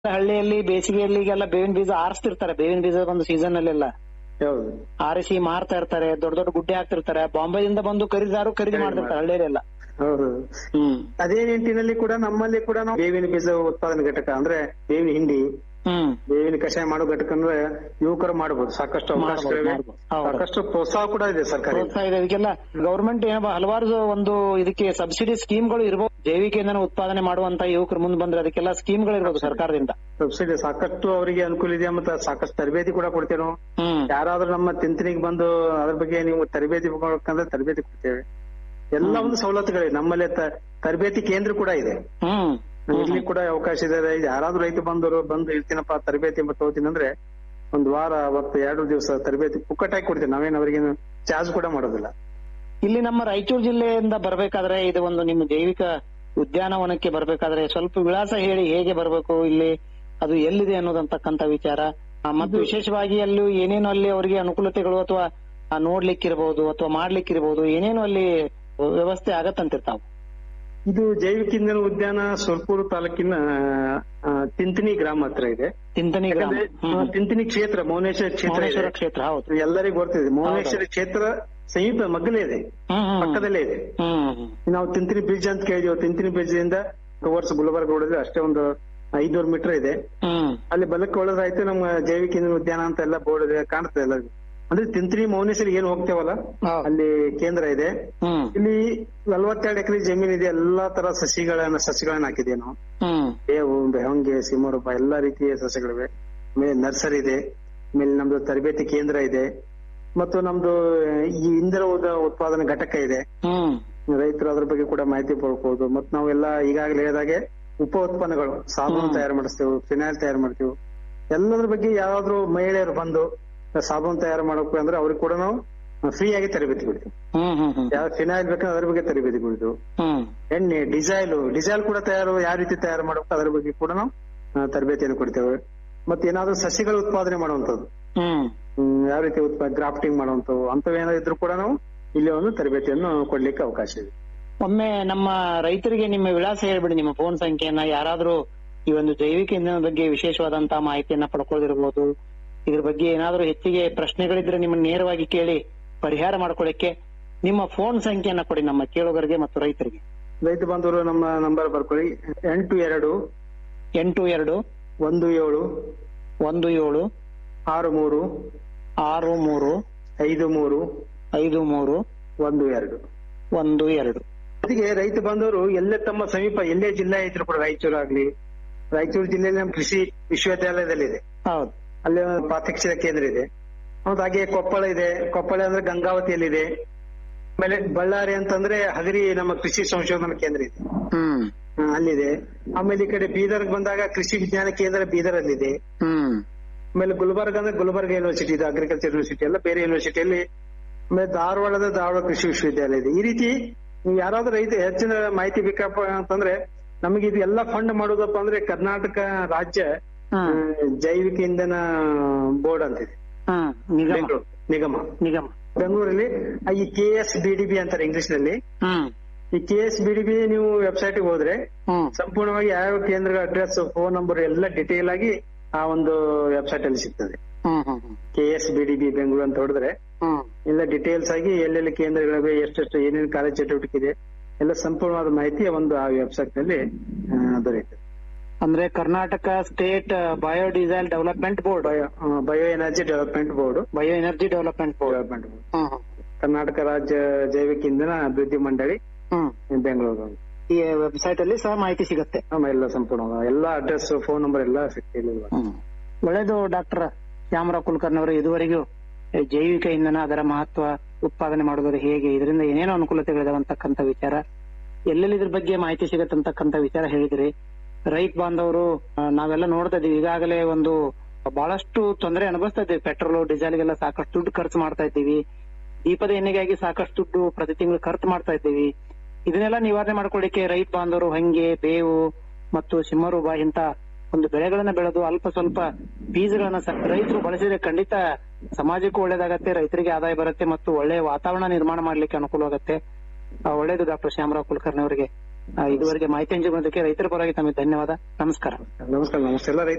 ಹಳ್ಳಿಯಲ್ಲಿ ಬೇಸಿಗೆಯಲ್ಲಿ ಈಗೆಲ್ಲ ಬೇವಿನ ಬೀಜ ಆರಿಸ್ತಿರ್ತಾರೆ. ಬೇವಿನ ಬೀಜ ಒಂದು ಸೀಸನ್ ಅಲ್ಲೆಲ್ಲ ಹೌದು. ಆರಿಸಿ ಮಾರ್ತಾ ಇರ್ತಾರೆ. ದೊಡ್ಡ ದೊಡ್ಡ ಗುಡ್ಡೆ ಹಾಕ್ತಿರ್ತಾರೆ. ಬಾಂಬೆದಿಂದ ಬಂದು ಖರೀದಿ ಮಾಡ್ತಿರ್ತಾರೆ ಹಳ್ಳಿಯಲ್ಲೆಲ್ಲ. ಹೌದು. ಅದೇ ನಿಟ್ಟಿನಲ್ಲಿ ಕೂಡ ನಮ್ಮಲ್ಲಿ ಕೂಡ ನಾವು ಬೇವಿನ ಬೀಜ ಉತ್ಪಾದನೆ ಘಟಕ ಅಂದ್ರೆ ಬೇವಿನ ಹಿಂಡಿ, ಬೇವಿನ ಕಷಾಯ ಮಾಡೋ ಘಟಕ ಅಂದ್ರೆ ಯುವಕರು ಮಾಡಬಹುದು. ಸಾಕಷ್ಟು ಅವಕಾಶಗಳಿವೆ, ಸಾಕಷ್ಟು ಪ್ರೋತ್ಸಾಹ ಕೂಡ ಇದೆ ಸರ್ಕಾರ. ಇದಕ್ಕೆಲ್ಲ ಗವರ್ಮೆಂಟ್ ಹಲವಾರು ಒಂದು ಇದಕ್ಕೆ ಸಬ್ಸಿಡಿ ಸ್ಕೀಮ್ಗಳು ಇರಬಹುದು. ಜೈವಿಕ ಇಂಧನ ಉತ್ಪಾದನೆ ಮಾಡುವಂತ ಯುವಕರು ಮುಂದೆ ಬಂದ್ರೆ ಅದಕ್ಕೆಲ್ಲ ಸ್ಕೀಮ್ಗಳು ಇರಬಹುದು ಸರ್ಕಾರದಿಂದ. ಸಬ್ಸಿಡಿ ಸಾಕಷ್ಟು ಅವರಿಗೆ ಅನುಕೂಲ ಇದೆ. ಮತ್ತೆ ಸಾಕಷ್ಟು ತರಬೇತಿ ಕೂಡ ಕೊಡ್ತೇವೆ ನಾವು. ಯಾರಾದ್ರೂ ನಮ್ಮ ತಿಂತನಿಗೆ ಬಂದು ಅದ್ರ ಬಗ್ಗೆ ನೀವು ತರಬೇತಿ ಬೇಕಂದ್ರೆ ತರಬೇತಿ ಕೊಡ್ತೇವೆ. ಎಲ್ಲ ಒಂದು ಸವಲತ್ತುಗಳಿವೆ ನಮ್ಮಲ್ಲಿ. ತರಬೇತಿ ಕೇಂದ್ರ ಕೂಡ ಇದೆ. ಇಲ್ಲಿ ಕೂಡ ಅವಕಾಶ ಇದೆ. ಯಾರಾದ್ರೂ ರೈತ ಬಂದು ಇರ್ತೀನಪ್ಪ ತರಬೇತಿ ತಗೋತೀನಿ ಅಂದ್ರೆ ಒಂದ್ ವಾರ ಅವತ್ತು 2 ದಿವಸ ತರಬೇತಿ ಪುಕ್ಕಟಾಗಿ ಕೊಡ್ತೀವಿ. ನಾವೇನು ಅವರಿಗೇನು ಚಾರ್ಜ್ ಕೂಡ ಮಾಡೋದಿಲ್ಲ. ಇಲ್ಲಿ ನಮ್ಮ ರಾಯಚೂರು ಜಿಲ್ಲೆಯಿಂದ ಬರ್ಬೇಕಾದ್ರೆ ಇದು ಒಂದು ನಿಮ್ಮ ಜೈವಿಕ ಉದ್ಯಾನವನಕ್ಕೆ ಬರ್ಬೇಕಾದ್ರೆ ಸ್ವಲ್ಪ ವಿಳಾಸ ಹೇಳಿ, ಹೇಗೆ ಬರ್ಬೇಕು, ಇಲ್ಲಿ ಅದು ಎಲ್ಲಿದೆ ಅನ್ನೋದಂತಕ್ಕಂತ ವಿಚಾರ. ಮತ್ತು ವಿಶೇಷವಾಗಿ ಅಲ್ಲಿ ಏನೇನು ಅಲ್ಲಿ ಅವರಿಗೆ ಅನುಕೂಲತೆಗಳು ಅಥವಾ ನೋಡ್ಲಿಕ್ಕಿರಬಹುದು ಅಥವಾ ಮಾಡ್ಲಿಕ್ಕಿರಬಹುದು, ಏನೇನು ಅಲ್ಲಿ ವ್ಯವಸ್ಥೆ ಆಗತ್ತಂತಿರ್ತಾವ. ಇದು ಜೈವಿಕ ಇಂಧನ ಉದ್ಯಾನ ಸುರ್ಪುರ ತಾಲೂಕಿನ ತಿಂತಿನಿ ಗ್ರಾಮ ಹತ್ರ ಇದೆ. ತಿಂತಿನಿ ಕ್ಷೇತ್ರ, ಮೌನೇಶ್ವರ ಕ್ಷೇತ್ರ ಹೌದು, ಎಲ್ಲರಿಗೂ ಗೊತ್ತಿದೆ. ಮೌನೇಶ್ವರ ಕ್ಷೇತ್ರ ಸಮೀಪ ಮಗ್ಗಲೇ ಇದೆ, ಪಕ್ಕದಲ್ಲೇ ಇದೆ. ನಾವು ತಿಂತಿನಿ ಬ್ರಿಡ್ಜ್ ಅಂತ ಕೇಳಿದೀವಿ. ತಿಂತಿನಿ ಬ್ರಿಡ್ಜ್ ಇಂದ ಟುವರ್ಡ್ಸ್ ಗುಲ್ಬರ್ಗ ಹೊಡೆದ್ರೆ ಅಷ್ಟೇ ಒಂದು 500 ಮೀಟರ್ ಇದೆ. ಅಲ್ಲಿ ಬಲಕ್ಕೆ ಒಳದಾಯ್ತು ನಮ್ಮ ಜೈವಿಕ ಇಂಧನ ಉದ್ಯಾನ ಅಂತ ಎಲ್ಲ ಬೋರ್ಡ್ ಇದೆ, ಕಾಣ್ತದೆ ಎಲ್ಲ. ಅಂದ್ರೆ ತಿಂತಿನಿ ಮೌನೇಶ್ವರ ಏನ್ ಹೋಗ್ತೇವಲ್ಲ ಅಲ್ಲಿ ಕೇಂದ್ರ ಇದೆ. ಇಲ್ಲಿ 42 ಎಕರೆ ಜಮೀನ್ ಇದೆ. ಎಲ್ಲಾ ತರ ಸಸಿಗಳನ್ನ ಹಾಕಿದೀವಿ ನಾವು. ಬೇವು, ಬೆಹಂಗೆ, ಸಿಮರೂಪ ಎಲ್ಲಾ ರೀತಿಯ ಸಸ್ಯಗಳಿವೆ. ಆಮೇಲೆ ನರ್ಸರಿ ಇದೆ. ಆಮೇಲೆ ನಮ್ದು ತರಬೇತಿ ಕೇಂದ್ರ ಇದೆ. ಮತ್ತು ನಮ್ದು ಈ ಇಂಧನ ಉತ್ಪಾದನಾ ಘಟಕ ಇದೆ. ರೈತರು ಅದ್ರ ಬಗ್ಗೆ ಕೂಡ ಮಾಹಿತಿ ಪಡ್ಕೋಬಹುದು. ಮತ್ ನಾವೆಲ್ಲ ಈಗಾಗಲೇ ಹೇಳಿದಾಗೆ ಉಪ ಉತ್ಪನ್ನಗಳು, ಸಾಬೂನು ತಯಾರು ಮಾಡಿಸ್ತೇವೆ, ಫಿನಾಯಿಲ್ ತಯಾರು ಮಾಡ್ತೀವಿ. ಎಲ್ಲದ್ರ ಬಗ್ಗೆ ಯಾವ್ದಾದ್ರು ಮಹಿಳೆಯರು ಬಂದು ಸಾಬೂನು ತಯಾರು ಮಾಡಬೇಕು ಅಂದ್ರೆ ಅವ್ರಿಗೆ ಕೂಡ ನಾವು ಫ್ರೀ ಆಗಿ ತರಬೇತಿ ಕೊಡ್ತೀವಿ. ಯಾವ ಫಿನಾಯಿಲ್ ಬೇಕಂದ್ರೆ ಅದ್ರ ಬಗ್ಗೆ ತರಬೇತಿ ಕೊಡ್ತೀವಿ. ಎಣ್ಣೆ, ಡಿಸೈಲ್ ಕೂಡ ಯಾವ ರೀತಿ ತಯಾರು ಮಾಡಬೇಕು ಅದ್ರ ಬಗ್ಗೆ ಕೂಡ ನಾವು ತರಬೇತಿಯನ್ನು ಕೊಡ್ತೇವೆ. ಮತ್ತೆ ಏನಾದ್ರು ಸಸಿಗಳ ಉತ್ಪಾದನೆ ಮಾಡುವಂತದ್ದು, ಯಾವ ರೀತಿ ಗ್ರಾಫ್ಟಿಂಗ್ ಮಾಡುವಂತವು ಅಂತವೇನಾದ್ರು ಕೂಡ ನಾವು ಇಲ್ಲಿ ಒಂದು ತರಬೇತಿಯನ್ನು ಕೊಡ್ಲಿಕ್ಕೆ ಅವಕಾಶ ಇದೆ. ಒಮ್ಮೆ ನಮ್ಮ ರೈತರಿಗೆ ನಿಮ್ಮ ವಿಳಾಸ ಹೇಳ್ಬಿಡಿ, ನಿಮ್ಮ ಫೋನ್ ಸಂಖ್ಯೆಯನ್ನ. ಯಾರಾದ್ರೂ ಈ ಒಂದು ಜೈವಿಕ ಇಂಧನ ಬಗ್ಗೆ ವಿಶೇಷವಾದಂತಹ ಮಾಹಿತಿಯನ್ನ ಪಡ್ಕೊಳ್ಳಿರ್ಬೋದು, ಇದ್ರ ಬಗ್ಗೆ ಏನಾದ್ರೂ ಹೆಚ್ಚಿಗೆ ಪ್ರಶ್ನೆಗಳಿದ್ರೆ ನಿಮ್ಮನ್ನ ನೇರವಾಗಿ ಕೇಳಿ ಪರಿಹಾರ ಮಾಡ್ಕೊಳ್ಳಿಕ್ಕೆ ನಿಮ್ಮ ಫೋನ್ ಸಂಖ್ಯೆಯನ್ನ ಕೊಡಿ ನಮ್ಮ ಕೇಳುಗರಿಗೆ ಮತ್ತು ರೈತರಿಗೆ. ರೈತ ಬಾಂಧವರು ನಮ್ಮ ನಂಬರ್ ಬರ್ಕೊಳ್ಳಿ. 82 17 17 63 63 53 12. ಅದಕ್ಕೆ ರೈತ ಬಾಂಧವರು ಎಲ್ಲೇ ತಮ್ಮ ಸಮೀಪ ಎಲ್ಲೇ ಜಿಲ್ಲೆ ಇದ್ರು ಕೂಡ, ರಾಯಚೂರು ಆಗ್ಲಿ, ರಾಯಚೂರು ಜಿಲ್ಲೆಯಲ್ಲಿ ನಮ್ಮ ಕೃಷಿ ವಿಶ್ವವಿದ್ಯಾಲಯದಲ್ಲಿದೆ. ಹೌದು, ಅಲ್ಲಿ ಪ್ರಾತ್ಯಕ್ಷಿಕ ಕೇಂದ್ರ ಇದೆ. ಹೌದು, ಹಾಗೆ ಕೊಪ್ಪಳ ಇದೆ. ಕೊಪ್ಪಳ ಅಂದ್ರೆ ಗಂಗಾವತಿಯಲ್ಲಿದೆ. ಆಮೇಲೆ ಬಳ್ಳಾರಿ ಅಂತಂದ್ರೆ ಹಗರಿ ನಮ್ಮ ಕೃಷಿ ಸಂಶೋಧನಾ ಕೇಂದ್ರ ಇದೆ, ಅಲ್ಲಿದೆ. ಆಮೇಲೆ ಈ ಕಡೆ ಬೀದರ್ ಬಂದಾಗ ಕೃಷಿ ವಿಜ್ಞಾನ ಕೇಂದ್ರ ಬೀದರ್ ಅಲ್ಲಿದೆ. ಆಮೇಲೆ ಗುಲ್ಬರ್ಗ ಅಂದ್ರೆ ಗುಲ್ಬರ್ಗ ಯೂನಿವರ್ಸಿಟಿ ಇದೆ, ಅಗ್ರಿಕಲ್ಚರ್ ಯೂನಿವರ್ಸಿಟಿ ಎಲ್ಲ ಬೇರೆ ಯೂನಿವರ್ಸಿಟಿಯಲ್ಲಿ. ಆಮೇಲೆ ಧಾರವಾಡ ಕೃಷಿ ವಿಶ್ವವಿದ್ಯಾಲಯ ಇದೆ. ಈ ರೀತಿ ನೀವು ಯಾರಾದ್ರೂ ರೈತ ಹೆಚ್ಚಿನ ಮಾಹಿತಿ ಬೇಕಪ್ಪ ಅಂತಂದ್ರೆ ನಮಗೆ ಇದು ಎಲ್ಲ ಫಂಡ್ ಮಾಡೋದಪ್ಪ ಅಂದ್ರೆ ಕರ್ನಾಟಕ ರಾಜ್ಯ ಜೈವಿಕ ಇಂಧನ ಬೋರ್ಡ್ ಅಂತಿದೆ, ನಿಗಮ ಬೆಂಗಳೂರಲ್ಲಿ. ಈ KSBDB ಅಂತಾರೆ ಇಂಗ್ಲಿಷ್ ನಲ್ಲಿ. ಈ KSBDB ನೀವು ವೆಬ್ಸೈಟ್ ಹೋದ್ರೆ ಸಂಪೂರ್ಣವಾಗಿ ಯಾವ ಕೇಂದ್ರ ಅಡ್ರೆಸ್, ಫೋನ್ ನಂಬರ್ ಎಲ್ಲ ಡಿಟೇಲ್ ಆಗಿ ಆ ಒಂದು ವೆಬ್ಸೈಟ್ ಅಲ್ಲಿ ಸಿಗ್ತದೆ. KSBDB ಬೆಂಗಳೂರು ಅಂತ ಹೊಡೆದ್ರೆ ಎಲ್ಲ ಡಿಟೇಲ್ಸ್ ಆಗಿ ಎಲ್ಲೆಲ್ಲಿ ಕೇಂದ್ರಗಳಿವೆ, ಎಷ್ಟೆಷ್ಟು ಏನೇನು ಕಾಲೇಜ್ ಚಟುವಟಿಕೆ ಇದೆ ಎಲ್ಲ ಸಂಪೂರ್ಣವಾದ ಮಾಹಿತಿ ಒಂದು ಆ ವೆಬ್ಸೈಟ್ ನಲ್ಲಿ ದೊರೆಯುತ್ತದೆ. ಅಂದ್ರೆ Karnataka state biodiesel development board, bio energy development board, Karnataka ರಾಜ್ಯ ಜೈವಿಕ ಇಂಧನ ಅಭಿವೃದ್ಧಿ ಮಂಡಳಿ ಬೆಂಗಳೂರು. ಈ ವೆಬ್ಸೈಟ್ ಅಲ್ಲಿ ಸಹ ಮಾಹಿತಿ ಸಿಗುತ್ತೆ. ಎಲ್ಲ ಸಂಪೂರ್ಣ ಎಲ್ಲ ಅಡ್ರೆಸ್, ಫೋನ್ ನಂಬರ್ ಎಲ್ಲ ಸಿಗ್ತಿಲ್ಲ. ಒಳ್ಳೇದು. ಡಾಕ್ಟರ್ ಶ್ಯಾಮರಾವ್ ಕುಲಕರ್ಣಿ ಅವರು ಇದುವರೆಗೂ ಜೈವಿಕ ಇಂಧನ, ಅದರ ಮಹತ್ವ, ಉತ್ಪಾದನೆ ಮಾಡೋದು ಹೇಗೆ, ಇದರಿಂದ ಏನೇನೋ ಅನುಕೂಲತೆಗಳಿದಾವೆ ಅಂತಕ್ಕಂಥ ವಿಚಾರ, ಎಲ್ಲೆಲ್ಲಿ ಇದ್ರ ಬಗ್ಗೆ ಮಾಹಿತಿ ಸಿಗತ್ತೆ ಅಂತಕ್ಕಂಥ ವಿಚಾರ ಹೇಳಿದ್ರಿ. ರೈತ ಬಾಂಧವರು ನಾವೆಲ್ಲ ನೋಡ್ತಾ ಇದೀವಿ, ಈಗಾಗಲೇ ಒಂದು ಬಹಳಷ್ಟು ತೊಂದರೆ ಅನುಭವಿಸ್ತಾ ಇದ್ದೀವಿ. ಪೆಟ್ರೋಲ್, ಡೀಸೆಲ್ಗೆಲ್ಲ ಸಾಕಷ್ಟು ದುಡ್ಡು ಖರ್ಚು ಮಾಡ್ತಾ ಇದ್ದೀವಿ. ದೀಪದ ಎಣ್ಣೆಗಾಗಿ ಸಾಕಷ್ಟು ದುಡ್ಡು ಪ್ರತಿ ತಿಂಗಳು ಖರ್ಚು ಮಾಡ್ತಾ ಇದ್ದೀವಿ. ಇದನ್ನೆಲ್ಲ ನಿವಾರಣೆ ಮಾಡ್ಕೊಳ್ಳಿಕ್ಕೆ ರೈತ ಬಾಂಧವರು ಹಂಗೆ, ಬೇವು ಮತ್ತು ಸಿಂಹರೂಪ ಇಂತ ಒಂದು ಬೆಳೆಗಳನ್ನ ಬೆಳೆದು ಅಲ್ಪ ಸ್ವಲ್ಪ ಬೀಜಗಳನ್ನ ರೈತರು ಬಳಸಿದ್ರೆ ಖಂಡಿತ ಸಮಾಜಕ್ಕೂ ಒಳ್ಳೇದಾಗತ್ತೆ, ರೈತರಿಗೆ ಆದಾಯ ಬರುತ್ತೆ ಮತ್ತು ಒಳ್ಳೆಯ ವಾತಾವರಣ ನಿರ್ಮಾಣ ಮಾಡ್ಲಿಕ್ಕೆ ಅನುಕೂಲವಾಗುತ್ತೆ. ಒಳ್ಳೇದು. ಡಾಕ್ಟರ್ ಶ್ಯಾಮರಾವ್ ಕುಲಕರ್ಣಿ ಅವರಿಗೆ ಇದುವರೆಗೆ ಮಾಹಿತಿ ಹಂಚಿಕೊಳ್ಳೋದಕ್ಕೆ ರೈತರ ಪರವಾಗಿ ತಮಗೆ ಧನ್ಯವಾದ. ನಮಸ್ಕಾರ. ನಮಸ್ಕಾರ.